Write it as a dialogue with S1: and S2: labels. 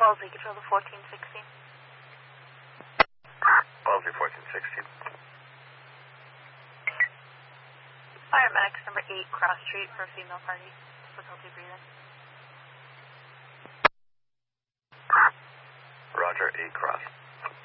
S1: Wellesley, control the 1416.
S2: Wellesley 1416.
S1: Paramedics number 8, Cross Street for a female party. Difficulty breathing.
S2: Roger, 8 Cross.